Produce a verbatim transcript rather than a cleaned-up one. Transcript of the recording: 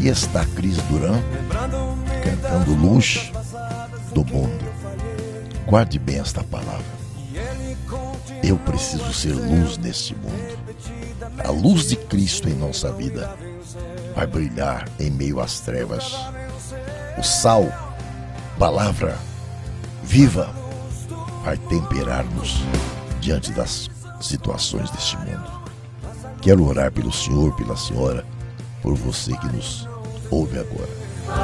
Aí está Cris Duran cantando Luz do Mundo. Guarde bem esta palavra. Eu preciso ser luz neste mundo. A luz de Cristo em nossa vida vai brilhar em meio às trevas. O sal, palavra viva, vai temperar-nos diante das situações deste mundo. Quero orar pelo senhor, pela senhora, por você que nos ouve agora.